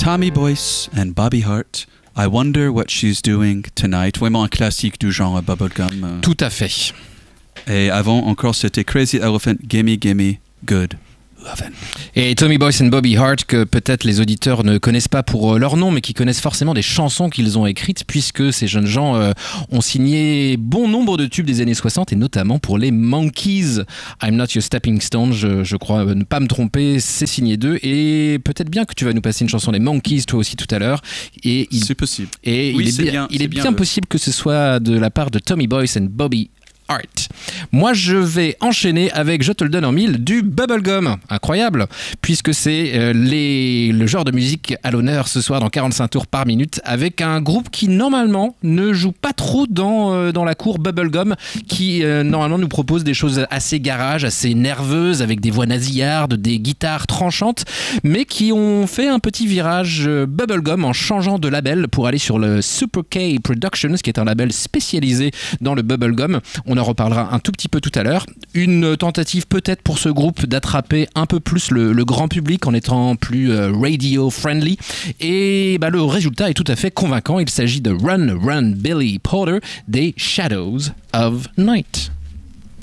Tommy Boyce and Bobby Hart. I Wonder What She's Doing Tonight. Vraiment un classique du genre bubblegum. Tout à fait. Et avant encore, c'était Crazy Elephant, Gimme Gimme Good Lovin'. Et Tommy Boyce and Bobby Hart, que peut-être les auditeurs ne connaissent pas pour leur nom, mais qui connaissent forcément des chansons qu'ils ont écrites, puisque ces jeunes gens ont signé bon nombre de tubes des années 60, et notamment pour les Monkees. I'm Not Your Stepping Stone, je crois ne pas me tromper, c'est signé d'eux, et peut-être bien que tu vas nous passer une chanson des Monkees, toi aussi, tout à l'heure. C'est possible. Et oui, il est bien possible que ce soit de la part de Tommy Boyce and Bobby Art. Moi, je vais enchaîner avec, je te le donne en mille, du bubblegum. Incroyable, puisque c'est le genre de musique à l'honneur ce soir dans 45 tours par minute, avec un groupe qui normalement ne joue pas trop dans la cour bubblegum, qui normalement nous propose des choses assez garage, assez nerveuses, avec des voix nasillardes, des guitares tranchantes, mais qui ont fait un petit virage bubblegum en changeant de label pour aller sur le Super K Productions, qui est un label spécialisé dans le bubblegum. On en reparlera un tout petit peu tout à l'heure. Une tentative peut-être pour ce groupe d'attraper un peu plus le grand public en étant plus radio-friendly. Et le résultat est tout à fait convaincant. Il s'agit de Run Run Billy Porter des Shadows of Night.